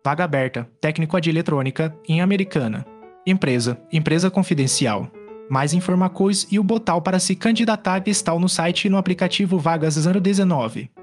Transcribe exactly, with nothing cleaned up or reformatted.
Vaga aberta, técnico de eletrônica, em Americana. Empresa, empresa confidencial. Mais informações e o botão para se candidatar está no site e no aplicativo Vagas zero dezenove.